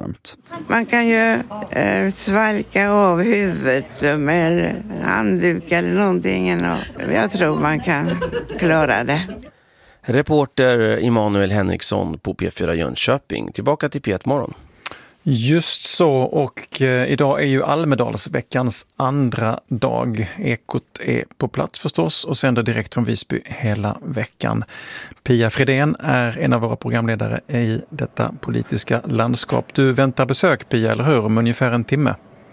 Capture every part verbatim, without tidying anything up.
varmt. Man kan ju eh, svalka av huvudet med handduk eller någonting. Och jag tror man kan klara det. Reporter Immanuel Henriksson på P fyra Jönköping. Tillbaka till P ett Morgon. Just så, och eh, idag är ju Almedalsveckans andra dag. Ekot är på plats förstås och sänder direkt från Visby hela veckan. Pia Fredén är en av våra programledare i detta politiska landskap. Du väntar besök, Pia, eller hur? Om ungefär en timme.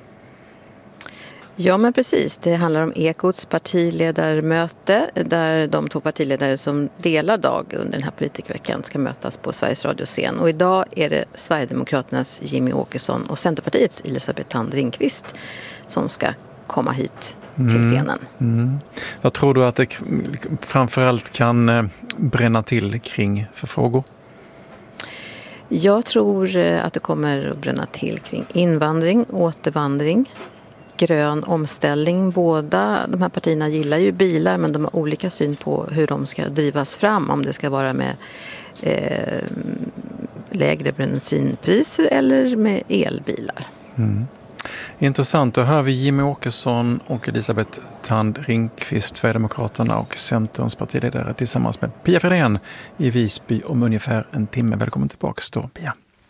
Ja, men precis. Det handlar om Ekots partiledarmöte där de två partiledare som delar dag under den här politikerveckan ska mötas på Sveriges radioscen. Och idag är det Sverigedemokraternas Jimmy Åkesson och Centerpartiets Elisabeth Thand Ringqvist som ska komma hit till scenen. Mm. Mm. Vad tror du att det framförallt kan bränna till kring för frågor? Jag tror att det kommer att bränna till kring invandring, återvandring, grön omställning. Båda de här partierna gillar ju bilar, men de har olika syn på hur de ska drivas fram. Om det ska vara med eh, lägre bensinpriser eller med elbilar. Mm. Intressant. Då hör vi Jimmy Åkesson och Elisabeth Thand Ringqvist, Sverigedemokraterna och Centerns partiledare tillsammans med Pia Fredén i Visby om ungefär en timme. Välkommen tillbaka då, Pia.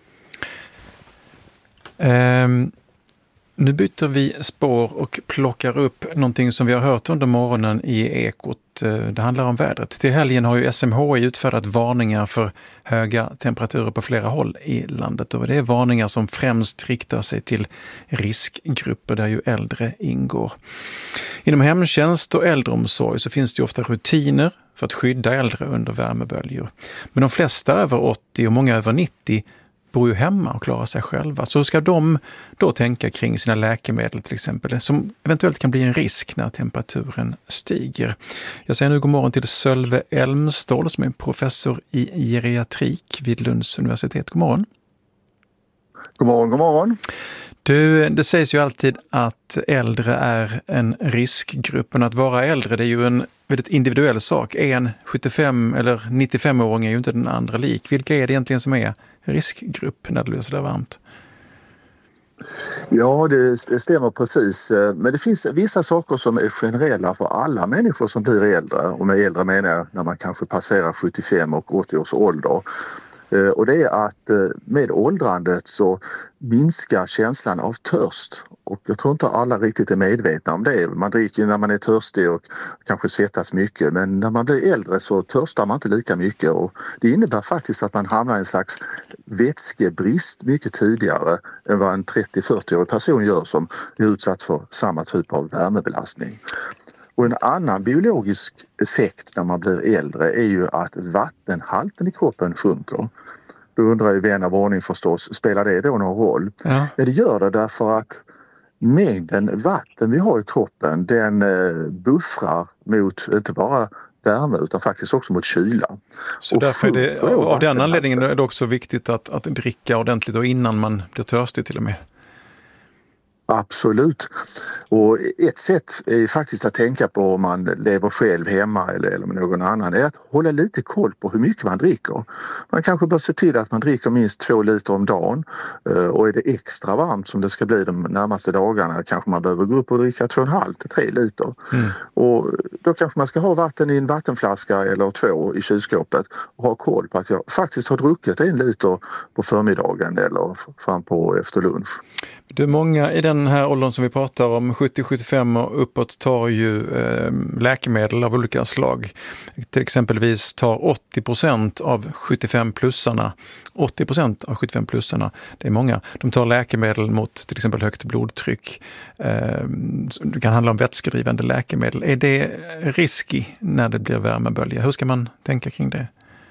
Ehm... Nu byter vi spår och plockar upp någonting som vi har hört under morgonen i Ekot. Det handlar om vädret. Till helgen har ju S M H I utfärdat varningar för höga temperaturer på flera håll i landet. Och det är varningar som främst riktar sig till riskgrupper där ju äldre ingår. Inom hemtjänst och äldreomsorg så finns det ju ofta rutiner för att skydda äldre under värmeböljor. Men de flesta över åttio och många över nittio bor ju hemma och klarar sig själva. Så ska de då tänka kring sina läkemedel till exempel, som eventuellt kan bli en risk när temperaturen stiger. Jag säger nu god morgon till Sölve Elmstål som är professor i geriatrik vid Lunds universitet. God morgon. God morgon, god morgon. Du, det sägs ju alltid att äldre är en riskgrupp, men att vara äldre det är ju en väldigt individuell sak. En sjuttiofem eller nittiofem-åring är ju inte den andra lik. Vilka är det egentligen som är riskgrupp när det blir så där varmt? Ja, det stämmer precis. Men det finns vissa saker som är generella för alla människor som blir äldre. Och med äldre menar jag när man kanske passerar sjuttiofem och åttio års ålder. Och det är att med åldrandet så minskar känslan av törst. Och jag tror inte alla riktigt är medvetna om det. Man dricker när man är törstig och kanske svettas mycket. Men när man blir äldre så törstar man inte lika mycket. Och det innebär faktiskt att man hamnar i en slags vätskebrist mycket tidigare än vad en trettio-fyrtio-årig person gör som är utsatt för samma typ av värmebelastning. Och en annan biologisk effekt när man blir äldre är ju att vattenhalten i kroppen sjunker. Då undrar ju vän av ordning förstås, spelar det då någon roll? Ja. Ja, det gör det därför att mängden vatten vi har i kroppen den buffrar mot inte bara värme utan faktiskt också mot kyla. Så och därför är det, av den anledningen är det också viktigt att, att dricka ordentligt och innan man blir törstig till och med. Absolut. Och ett sätt är faktiskt att tänka på om man lever själv hemma eller, eller med någon annan är att hålla lite koll på hur mycket man dricker. Man kanske bör se till att man dricker minst två liter om dagen och är det extra varmt som det ska bli de närmaste dagarna kanske man behöver gå upp och dricka två och en halv till tre liter. Mm. Och då kanske man ska ha vatten i en vattenflaska eller två i kylskåpet och ha koll på att jag faktiskt har druckit en liter på förmiddagen eller fram på efter lunch. Det är många i den här åldern som vi pratar om, sjuttio till sjuttiofem och uppåt, tar ju eh, läkemedel av olika slag. Till exempelvis tar åttio procent av sjuttiofem-plussarna, åttio procent av sjuttiofem-plussarna, det är många, de tar läkemedel mot till exempel högt blodtryck. Eh, det kan handla om vätskedrivande läkemedel. Är det risky när det blir värmebölja? Hur ska man tänka kring det?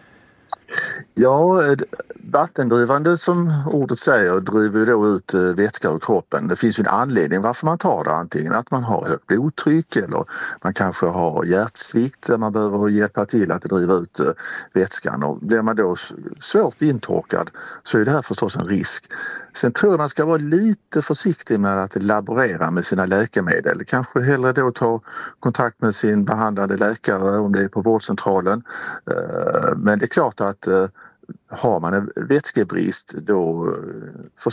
Ja, vattendrivande som ordet säger driver ju då ut vätska ur kroppen. Det finns ju en anledning varför man tar det. Antingen att man har högt blodtryck eller man kanske har hjärtsvikt där man behöver hjälpa till att driva ut vätskan. Och blir man då svårt intorkad så är det här förstås en risk. Sen tror jag man ska vara lite försiktig med att laborera med sina läkemedel. Kanske hellre då ta kontakt med sin behandlande läkare om det är på vårdcentralen. Men det är klart att har man en vätskebrist då